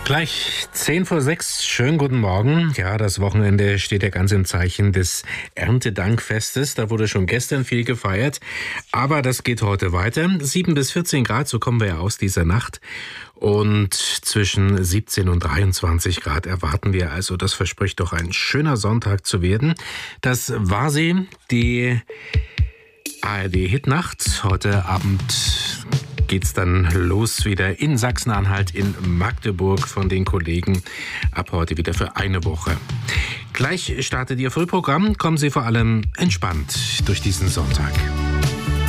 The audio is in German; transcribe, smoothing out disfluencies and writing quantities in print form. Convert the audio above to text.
Gleich 6:10. Schönen guten Morgen. Ja, das Wochenende steht ja ganz im Zeichen des Erntedankfestes. Da wurde schon gestern viel gefeiert, aber das geht heute weiter. 7 bis 14 Grad, so kommen wir ja aus dieser Nacht. Und zwischen 17 und 23 Grad erwarten wir also. Das verspricht doch ein schöner Sonntag zu werden. Das war sie, die ARD-Hitnacht. Heute Abend geht's dann los wieder in Sachsen-Anhalt, in Magdeburg von den Kollegen. Ab heute wieder für eine Woche. Gleich startet Ihr Frühprogramm. Kommen Sie vor allem entspannt durch diesen Sonntag.